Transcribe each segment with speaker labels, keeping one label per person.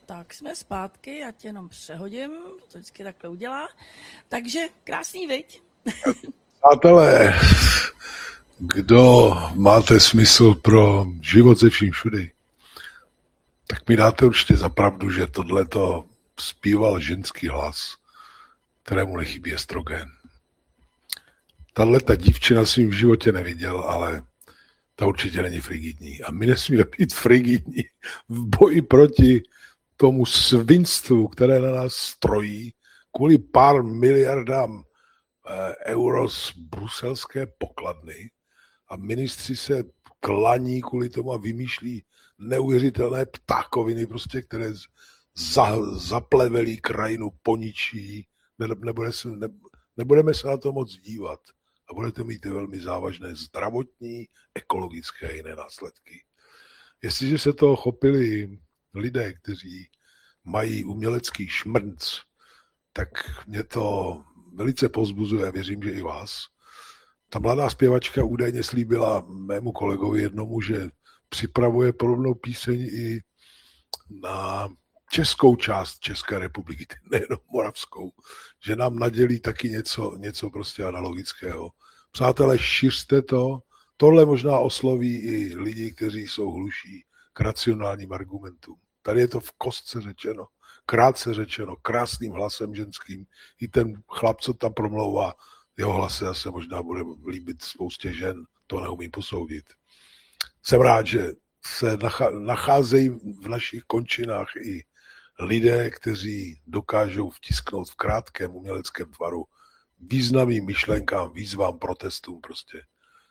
Speaker 1: Tak jsme zpátky, já tě jenom přehodím, to vždycky takhle udělá. Takže krásný, viď?
Speaker 2: Přátelé, kdo máte smysl pro život ze vším všudy, tak mi dáte určitě za pravdu, že tohleto zpíval ženský hlas, kterému nechybí estrogen. Tahleta dívčina svým v životě neviděl, ale ta určitě není frigidní. A my nesmíme být frigidní v boji proti tomu svinstvu, které na nás strojí kvůli pár miliardám euro z bruselské pokladny a ministři se klaní kvůli tomu a vymýšlí neuvěřitelné ptákoviny, prostě, které zaplevelí krajinu, poničí. Nebudeme se na to moc dívat a budete mít velmi závažné zdravotní, ekologické a jiné následky. Jestliže se toho chopili lidé, kteří mají umělecký šmrnc, tak mě to velice povzbuzuje a věřím, že i vás. Ta mladá zpěvačka údajně slíbila mému kolegovi jednomu, že připravuje podobnou píseň i na českou část České republiky, nejenom moravskou, že nám nadělí taky něco prostě analogického. Přátelé, šiřte to. Tohle možná osloví i lidi, kteří jsou hluší k racionálním argumentům. Tady je to v kostce řečeno, krátce řečeno, krásným hlasem ženským. I ten chlap, co tam promlouvá, jeho hlas se zase možná bude líbit spoustě žen, to neumím posoudit. Jsem rád, že se nacházejí v našich končinách i lidé, kteří dokážou vtisknout v krátkém uměleckém tvaru významným myšlenkám, výzvám, protestům prostě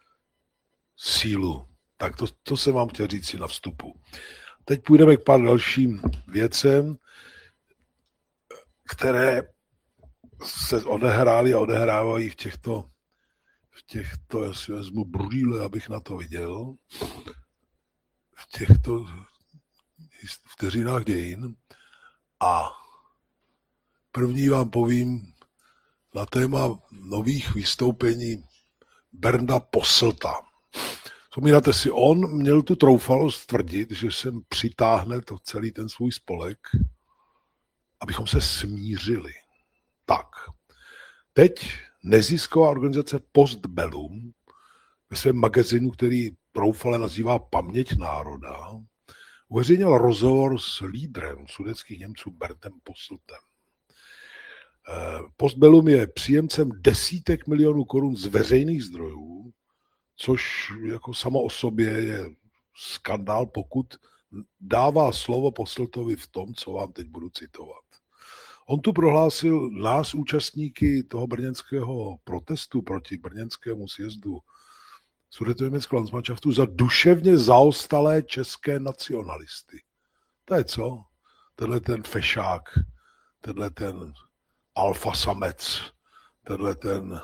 Speaker 2: sílu. Tak to jsem vám chtěl říct si na vstupu. Teď půjdeme k pár dalším věcem, které se odehrály a odehrávají v těchto, já si vezmu brýle, abych na to viděl, v těchto vteřinách dějin. A první vám povím na téma nových vystoupení Bernda Posselta. Vzpomínáte si, on měl tu troufalost tvrdit, že sem přitáhne to celý ten svůj spolek, abychom se smířili. Tak, teď nezisková organizace Postbellum ve svém magazínu, který troufale nazývá Paměť národa, uveřejnil rozhovor s lídrem sudetských Němců Berndem Posseltem. Postbellum je příjemcem desítek milionů korun z veřejných zdrojů, což jako samo o sobě je skandál, pokud dává slovo Posseltovi v tom, co vám teď budu citovat. On tu prohlásil nás, účastníky toho brněnského protestu proti brněnskému sjezdu Sudetoněmeckého Landsmannschaftu za duševně zaostalé české nacionalisty. To je co? Tenhle ten fešák, tenhle ten alfa samec, tenhle ten,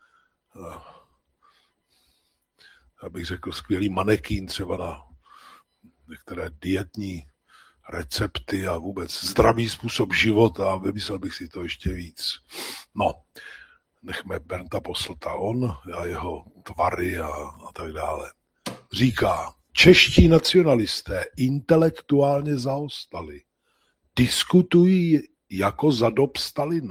Speaker 2: abych řekl, skvělý manekín třeba na některé dietní recepty a vůbec zdravý způsob života a vymyslel bych si to ještě víc. No, nechme Bernda Posselta, on a jeho tvary a tak dále. Říká, čeští nacionalisté intelektuálně zaostali. Diskutují jako za dob Stalina.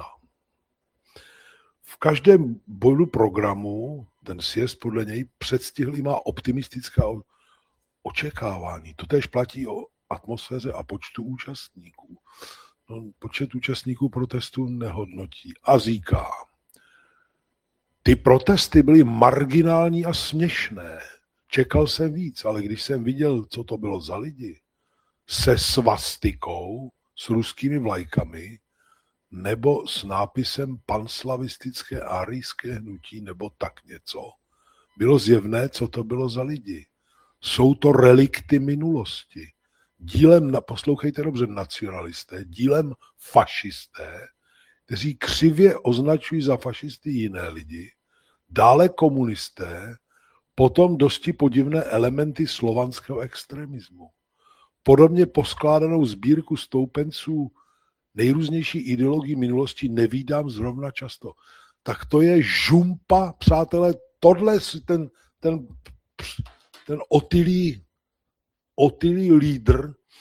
Speaker 2: V každém bodu programu ten sjezd podle něj předstihlý má optimistická očekávání. To též platí o atmosféře a počtu účastníků. No, počet účastníků protestu nehodnotí a říká, ty protesty byly marginální a směšné. Čekal jsem víc, ale když jsem viděl, co to bylo za lidi, se svastikou, s ruskými vlajkami, nebo s nápisem panslavistické árijské hnutí, nebo tak něco, bylo zjevné, co to bylo za lidi. Jsou to relikty minulosti. Dílem, poslouchejte dobře, nacionalisté, dílem fašisté, kteří křivě označují za fašisty jiné lidi, dále komunisté, potom dosti podivné elementy slovanského extremismu. Podobně poskládanou sbírku stoupenců nejrůznější ideologii minulosti nevídám zrovna často. Tak to je žumpa, přátelé, tohle ten otylý lídr,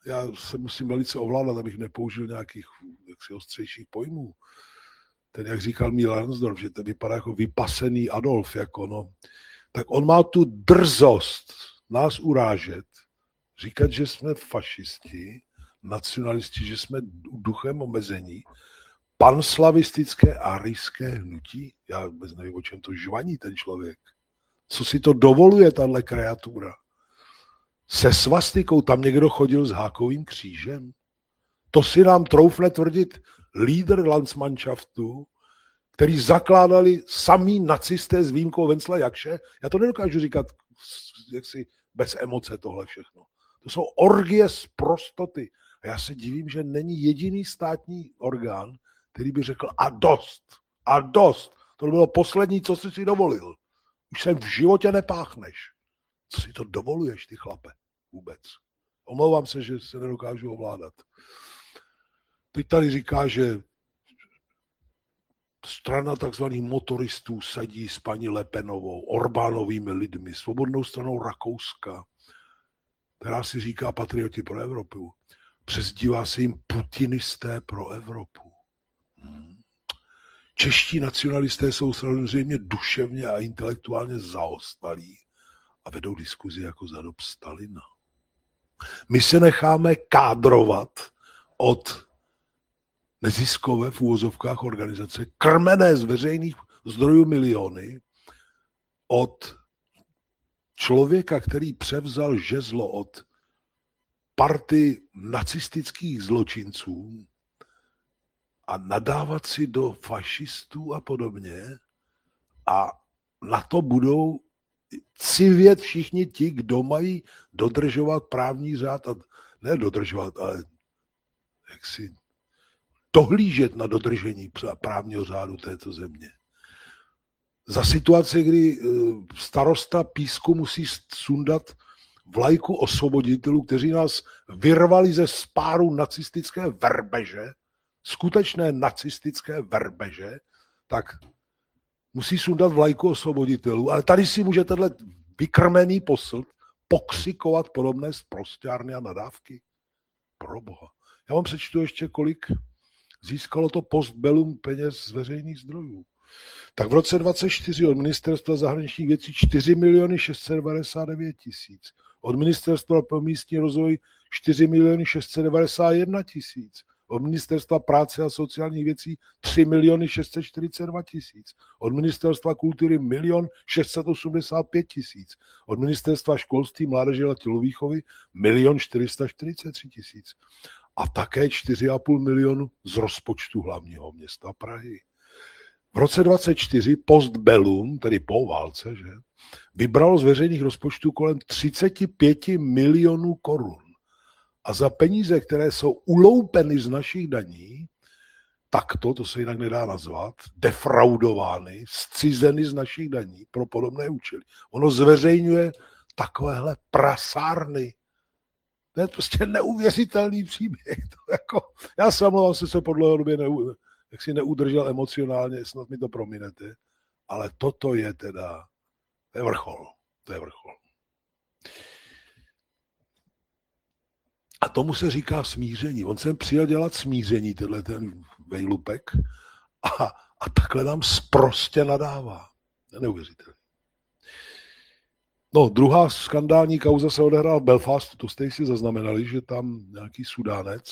Speaker 2: já se musím velice ovládat, abych nepoužil nějakých jaksi ostřejších pojmů. Ten, jak říkal Míl Ransdorf, že to vypadá jako vypasený Adolf, jako no, tak on má tu drzost nás urážet, říkat, že jsme fašisti, nacionalisti, že jsme duchem omezení, panslavistické arijské hnutí. Já vůbec nevím, o čem to žvaní ten člověk. Co si to dovoluje, tahle kreatura? Se svastikou tam někdo chodil s hákovým křížem? To si nám troufne tvrdit lídr Landsmannschaftu, který zakládali samý nacisté s výjimkou Vencla Jakše. Já to nedokážu říkat jaksi bez emoce tohle všechno. To jsou orgie z prostoty. A já se divím, že není jediný státní orgán, který by řekl a dost, a dost. To bylo poslední, co jsi si dovolil. Už se v životě nepáchneš. Co si to dovoluješ, ty chlape? Vůbec. Omlouvám se, že se nedokážu ovládat. Teď tady říká, že strana takzvaných motoristů sedí s paní Le Penovou, Orbánovými lidmi, Svobodnou stranou Rakouska, která si říká patrioti pro Evropu. Přezdívá se jim putinisté pro Evropu. Čeští nacionalisté jsou samozřejmě duševně a intelektuálně zaostalí a vedou diskuzi jako za dob Stalina. My se necháme kádrovat od neziskové v úvozovkách organizace, krmené z veřejných zdrojů miliony, od člověka, který převzal žezlo od party nacistických zločinců a nadávat si do fašistů a podobně. A na to budou civět všichni ti, kdo mají dodržovat právní řád, a ne dodržovat, ale jaksi dohlížet na dodržení právního řádu této země. Za situace, kdy starosta Písku musí sundat vlajku osvoboditelů, kteří nás vyrvali ze spáru nacistické verbeže, skutečné nacistické verbeže, tak musí sundat vlajku osvoboditelů. Ale tady si může tenhle vykrmený posl pokřikovat podobné sprosťárny a nadávky. Pro boha. Já vám přečtu ještě, kolik získalo to postbellum peněz z veřejných zdrojů. Tak v roce 2024 od Ministerstva zahraničních věcí 4 699 000. Od Ministerstva pro místní rozvoj 4 691 000. Od Ministerstva práce a sociálních věcí 3 642 000. Od Ministerstva kultury 1 685 000. Od Ministerstva školství, mládeže a tělovýchovy 1 443 000. A také 4,5 milionu z rozpočtu hlavního města Prahy. V roce 2024 postbellum, tedy po válce, že, vybralo z veřejných rozpočtů kolem 35 milionů korun. A za peníze, které jsou uloupeny z našich daní, takto, to se jinak nedá nazvat, defraudovány, zcizeny z našich daní pro podobné účely. Ono zveřejňuje takovéhle prasárny. To je prostě neuvěřitelný příběh. To jako, já se omlouvám, se po dlouhé době jak si neudržel emocionálně, snad mi to prominete, ale toto je teda, to je vrchol. To je vrchol. A tomu se říká smíření. On sem přijel dělat smíření, tenhle ten vejlupek, a takhle nám sprostě nadává. Neuvěřitelný. No, druhá skandální kauza se odehrála v Belfastu, to jste si zaznamenali, že tam nějaký Sudánec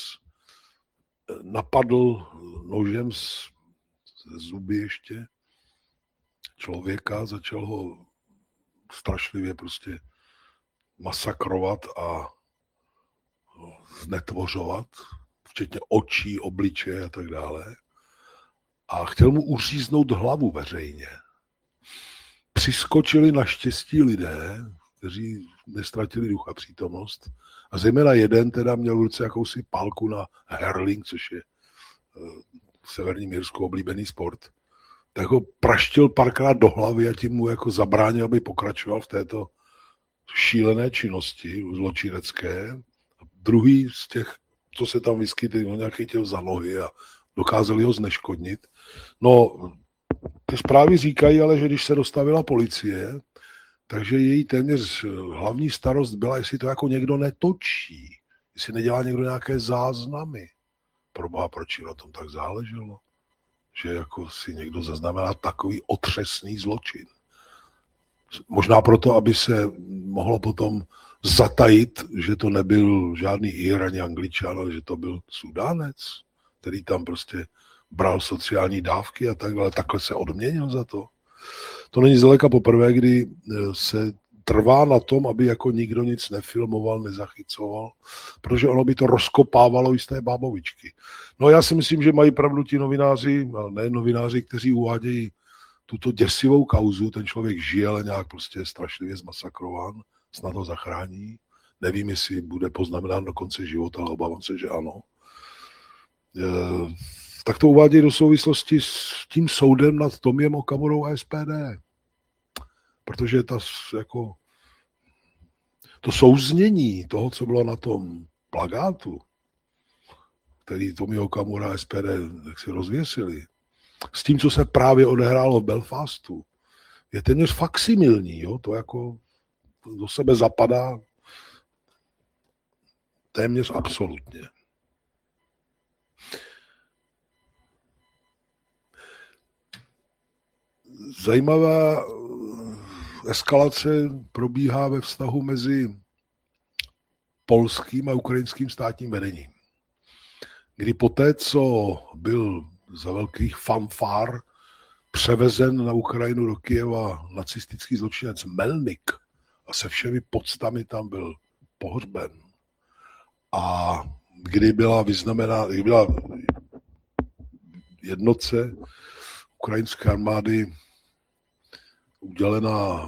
Speaker 2: napadl nožem ze zuby ještě člověka, začal ho strašlivě prostě masakrovat a znetvořovat, včetně očí, obličeje a tak dále. A chtěl mu uříznout hlavu veřejně. Přiskočili naštěstí lidé, kteří nestratili ducha přítomnost, a zejména jeden teda měl v ruce jakousi pálku na hurling, což je v Severním Irsku oblíbený sport, tak ho praštil párkrát do hlavy a tím mu jako zabránil, aby pokračoval v této šílené činnosti zločinecké. A druhý z těch, co se tam vyskytli, on nějak chytil za nohy a dokázali ho zneškodnit. No, ty zprávy říkají ale, že když se dostavila policie, takže její téměř hlavní starost byla, jestli to jako někdo netočí. Jestli nedělá někdo nějaké záznamy. Proboha, proč jim na tom tak záleželo? Že jako si někdo zaznamená takový otřesný zločin. Možná proto, aby se mohlo potom zatajit, že to nebyl žádný Ir ani Angličan, ale že to byl Sudánec, který tam prostě bral sociální dávky a tak, ale takhle se odměnil za to. To není zdaleka poprvé, kdy se trvá na tom, aby jako nikdo nic nefilmoval, nezachycoval, protože ono by to rozkopávalo jisté bábovičky. No já si myslím, že mají pravdu ti novináři, ne novináři, kteří uvádějí tuto děsivou kauzu, ten člověk žije, ale nějak prostě strašlivě zmasakrován, snad ho zachrání. Nevím, jestli bude poznamenán do konce života, ale obávám se, že ano. Tak to uvádějí do souvislosti s tím soudem nad Tomiem Okamurou a SPD. Protože to souznění toho, co bylo na tom plakátu, který Tomio Okamura a SPD tak si rozvěsili, s tím, co se právě odehrálo v Belfastu, je téměř faksimilní. Jo? To jako do sebe zapadá téměř absolutně. Zajímavá eskalace probíhá ve vztahu mezi polským a ukrajinským státním vedením. Kdy poté, co byl za velkých fanfár převezen na Ukrajinu do Kyjeva nacistický zločinec Melnik a se všemi poctami tam byl pohřben. A kdy byla jednotce ukrajinské armády udělená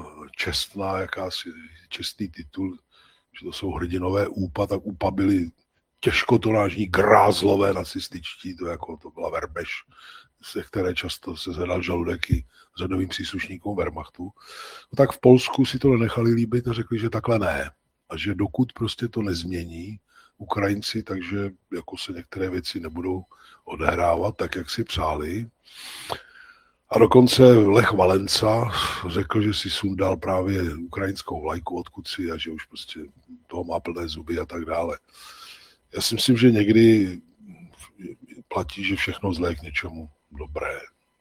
Speaker 2: čestný titul, že to jsou hrdinové ÚPA, tak ÚPA byli těžkotonážní grázlové nacističtí, to byla verbež, ze které často se zvedal žaludek i řadovým příslušníkům Wehrmachtu. No tak v Polsku si to nenechali líbit a řekli, že takhle ne. A že dokud prostě to nezmění Ukrajinci, takže jako se některé věci nebudou odehrávat tak, jak si přáli. A dokonce Lech Valenca řekl, že si sundal právě ukrajinskou vlajku odkud si a že už prostě toho má plné zuby a tak dále. Já si myslím, že někdy platí, že všechno zlé k něčemu dobré.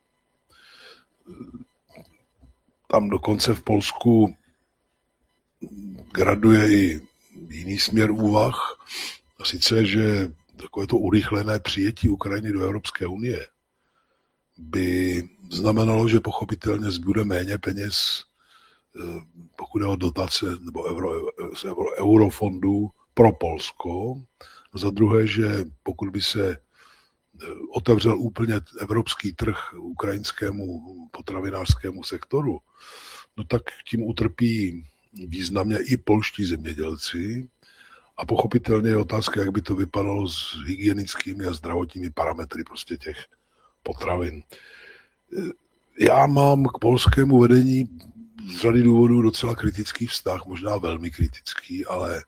Speaker 2: Tam dokonce v Polsku graduje i jiný směr úvah, a sice, že takové to urychlené přijetí Ukrajiny do Evropské unie by znamenalo, že pochopitelně zbude méně peněz, pokud je o dotace nebo eurofondů pro Polsko. Za druhé, že pokud by se otevřel úplně evropský trh ukrajinskému potravinářskému sektoru, no tak tím utrpí významně i polští zemědělci. A pochopitelně je otázka, jak by to vypadalo s hygienickými a zdravotními parametry prostě těch potravin. Já mám k polskému vedení z řady důvodů docela kritický vztah, možná velmi kritický, ale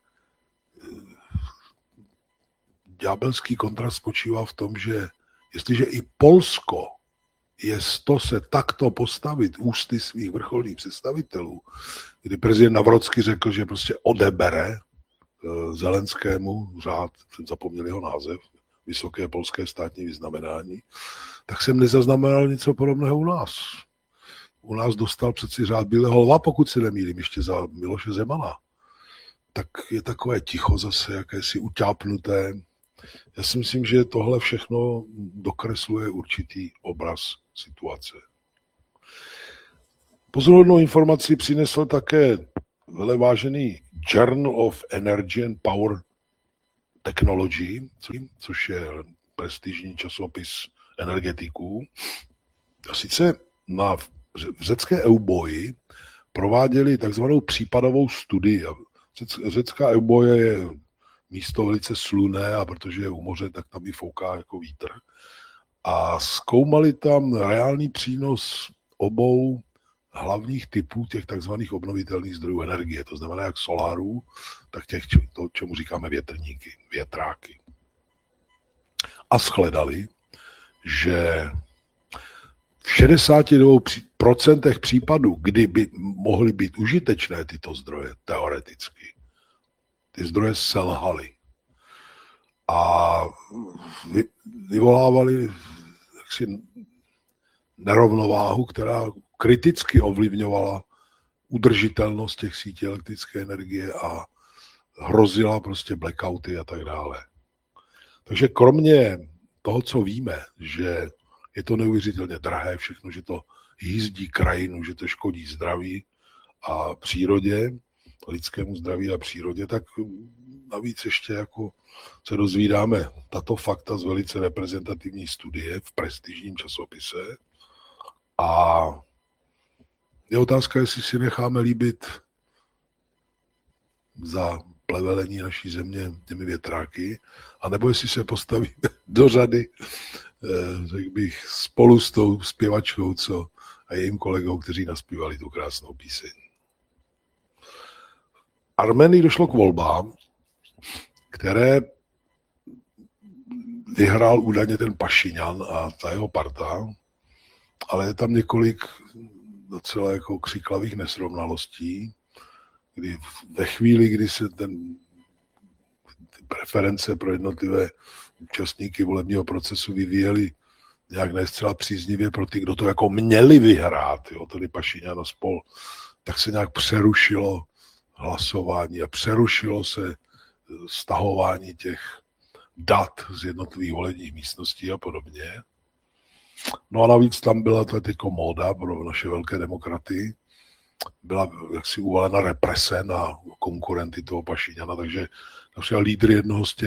Speaker 2: ďábelský kontrast spočívá v tom, že jestliže i Polsko je to se takto postavit ústy svých vrcholných představitelů, kdy prezident Nawrocki řekl, že prostě odebere Zelenskému řád, jsem zapomněl jeho název, vysoké polské státní vyznamenání, tak jsem nezaznamenal něco podobného u nás. U nás dostal přeci řád Bílého lva, pokud se nemýlím, ještě za Miloše Zemana. Tak je takové ticho zase, jakési utápnuté. Já si myslím, že tohle všechno dokresluje určitý obraz situace. Pozoruhodnou informaci přinesl také velevážený Journal of Energy and Power Technology, což je prestižní časopis energetiků. A sice v řecké Euboji prováděli takzvanou případovou studii. Řecká Euboje je místo velice slunné a protože je u moře, tak tam i fouká jako vítr. A zkoumali tam reálný přínos obou hlavních typů těch takzvaných obnovitelných zdrojů energie. To znamená jak solárů, tak to, čemu říkáme větrníky, větráky. A shledali, že v 62% případů, kdy by mohly být užitečné tyto zdroje, teoreticky, ty zdroje selhaly. vyvolávali jaksi nerovnováhu, která kriticky ovlivňovala udržitelnost těch sítí elektrické energie a hrozila prostě blackouty a tak dále. Takže kromě toho, co víme, že je to neuvěřitelně drahé všechno, že to jízdí krajinu, že to škodí zdraví a přírodě, lidskému zdraví a přírodě, tak navíc ještě jako se dozvídáme tato fakta z velice reprezentativní studie v prestižním časopise. A je otázka, jestli si necháme líbit za plevelení naší země těmi větráky, anebo jestli se postavíme do řady, řekl bych, spolu s tou zpěvačkou a jejím kolegou, kteří naspívali tu krásnou píseň. Arménii došlo k volbám, které vyhrál údajně ten Pašinjan a ta jeho parta, ale je tam několik docela jako křiklavých nesrovnalostí, kdy ve chvíli, kdy se ty preference pro jednotlivé účastníky volebního procesu vyvíjely nějak ne zcela příznivě pro ty, kdo to jako měli vyhrát, jo, tedy Pašinjan a spol, tak se nějak přerušilo hlasování a přerušilo se stahování těch dat z jednotlivých volebních místností a podobně. No a navíc tam byla to jako móda pro naše velké demokraty, byla jaksi uvalena represe na konkurenty toho Pašinjana, takže například lídr jednoho z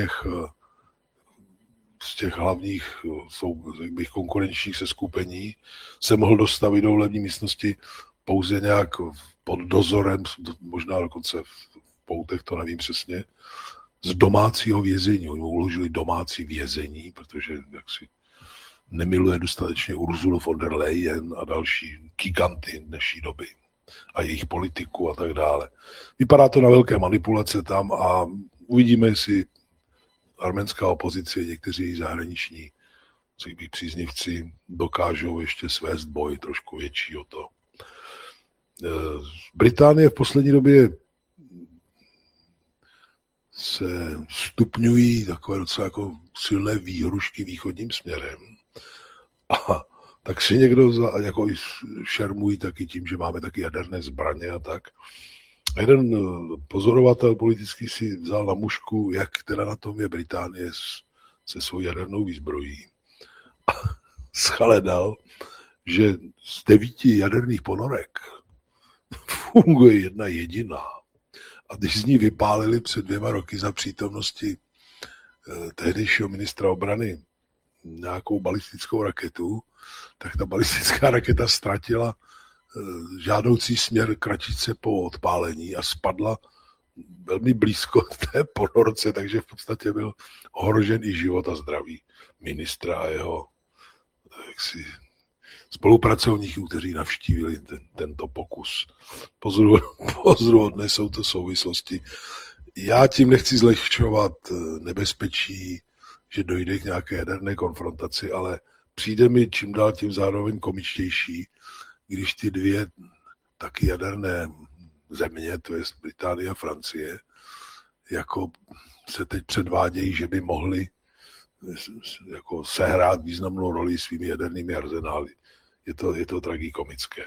Speaker 2: těch hlavních konkurenčních seskupení se mohl dostavit do volební místnosti pouze nějak pod dozorem, možná dokonce v poutech, to nevím přesně, z domácího vězení. Oni mu uložili domácí vězení, protože jaksi nemiluje dostatečně Ursulu von der Leyen a další giganty dnešní doby a jejich politiku a tak dále. Vypadá to na velké manipulace tam a uvidíme, jestli arménská opozice, někteří zahraniční příznivci dokážou ještě svést boj trošku větší o to. Británie v poslední době se stupňují takové docela jako silné výhrušky východním směrem. A tak si někdo jako šermují taky tím, že máme taky jaderné zbraně a tak. A jeden pozorovatel politický si vzal na mušku, jak teda na tom je Británie se svou jadernou výzbrojí. A shledal, že z 9 jaderných ponorek funguje jedna jediná. A když z ní vypálili před 2 roky za přítomnosti tehdejšího ministra obrany nějakou balistickou raketu, tak ta balistická raketa ztratila žádoucí směr kratice po odpálení a spadla velmi blízko té ponorce, takže v podstatě byl ohrožen i život a zdraví ministra a jeho spolupracovníků, kteří navštívili tento pokus. Pozoruhodné jsou to souvislosti. Já tím nechci zlehčovat nebezpečí, že dojde k nějaké jaderné konfrontaci, ale přijde mi čím dál tím zároveň komičtější, když ty 2 taky jaderné země, to je Británie a Francie, jako se teď předvádějí, že by mohli jako sehrát významnou roli svými jadernými arzenály. Je to tragikomické.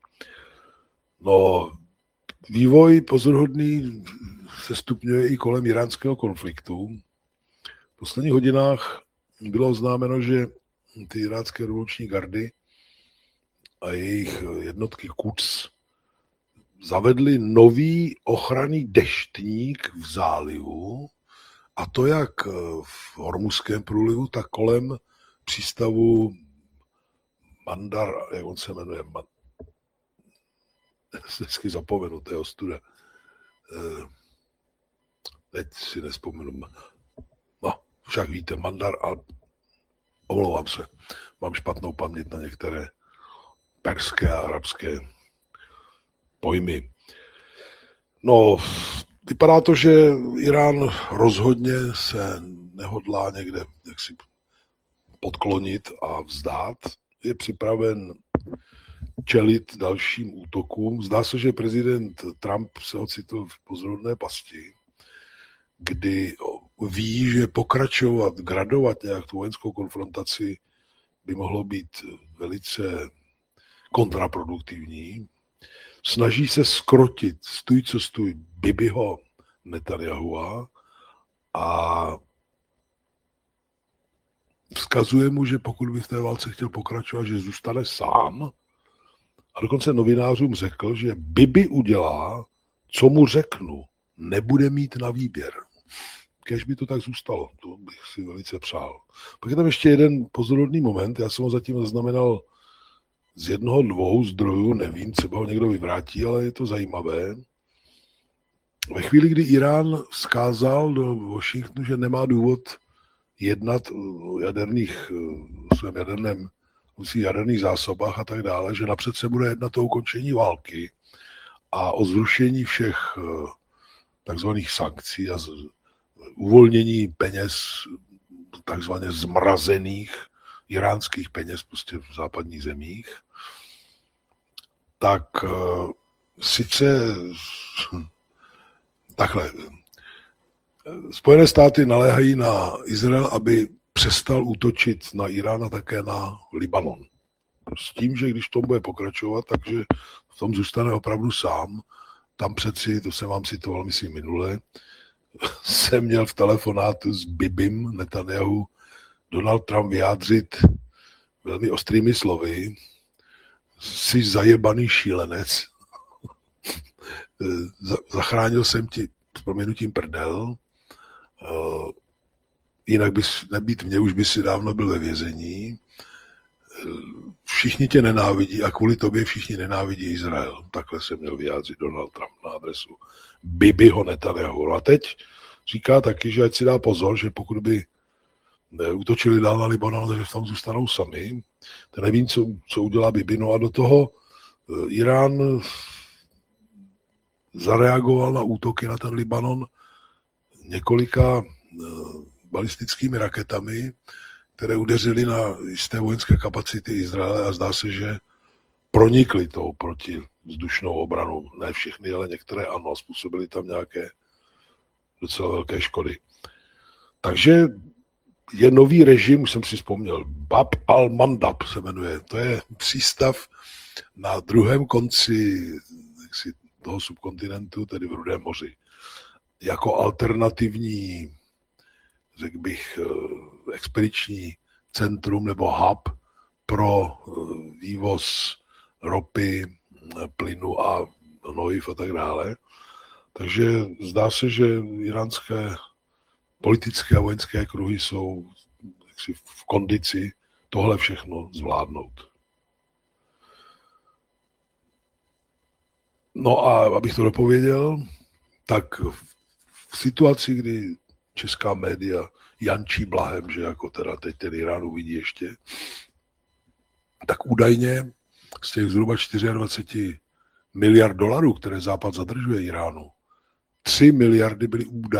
Speaker 2: No, vývoj pozoruhodný se stupňuje i kolem iránského konfliktu. V posledních hodinách bylo oznámeno, že ty iránské revoluční gardy a jejich jednotky Quds zavedli nový ochranný deštník v zálivu, a to jak v Hormuzském průlivu, tak kolem přístavu Mandar, jak on se jmenuje, vždycky zapomenu, to je ostuda. Teď si nespomenu. No, však víte, Mandar a omlouvám se, mám špatnou paměť na některé perské a arabské pojmy. No, vypadá to, že Irán rozhodně se nehodlá někde jaksi podklonit a vzdát. Je připraven čelit dalším útokům. Zdá se, že prezident Trump se ocitl v pozoruhodné pasti, kdy ví, že pokračovat, gradovat nějak tu vojenskou konfrontaci by mohlo být velice kontraproduktivní. Snaží se skrotit stůj co stůj Bibiho Netanyahua a vzkazuje mu, že pokud by v té válce chtěl pokračovat, že zůstane sám. A dokonce novinářům řekl, že Bibi udělá, co mu řeknu, nebude mít na výběr. Kéž by to tak zůstalo, to bych si velice přál. Pak je tam ještě jeden pozorodný moment, já jsem ho zatím zaznamenal z jednoho, dvou zdrojů, nevím, třeba ho někdo vyvrátí, ale je to zajímavé. Ve chvíli, kdy Irán vzkázal do Washingtonu, že nemá důvod jednat o svém jaderných zásobách a tak dále, že napřed se bude jednat o ukončení války a o zrušení všech takzvaných sankcí a uvolnění peněz, takzvaně zmrazených iránských peněz prostě v západních zemích, tak sice takhle. Spojené státy naléhají na Izrael, aby přestal útočit na Irán a také na Libanon. S tím, že když to bude pokračovat, takže v tom zůstane opravdu sám. Tam přeci, to jsem vám citoval, myslím minule, jsem měl v telefonátu s Bibim Netanyahu Donald Trump vyjádřit velmi ostrými slovy: jsi zajebaný šílenec, zachránil jsem ti s prominutím prdel, jinak bys nebýt mě, už by si dávno byl ve vězení, všichni tě nenávidí a kvůli tobě všichni nenávidí Izrael. Takhle se měl vyjádřit Donald Trump na adresu Bibiho Netanyahu. A teď říká taky, že ať si dá pozor, že pokud by útočili dál na Libanon, takže tam zůstanou sami. To nevím, co udělá Bibi. No a do toho Irán zareagoval na útoky na ten Libanon několika balistickými raketami, které udeřily na jisté vojenské kapacity Izraele a zdá se, že pronikly tou protivzdušnou obranu. Ne všechny, ale některé ano, a způsobily tam nějaké docela velké škody. Takže je nový režim, už jsem si vzpomněl, Bab al-Mandab se jmenuje. To je přístav na druhém konci toho subkontinentu, tedy v Rudém moři. Jako alternativní, řekl bych, expediční centrum nebo hub pro vývoz ropy, plynu a hnojiv a tak dále. Takže zdá se, že iránské politické a vojenské kruhy jsou v kondici tohle všechno zvládnout. No a abych to dopověděl, tak v situaci, kdy česká média jančí blahem, že jako teda teď ten Irán uvidí ještě, tak údajně z těch zhruba 24 miliard dolarů, které Západ zadržuje Iránu, 3 miliardy byly údajně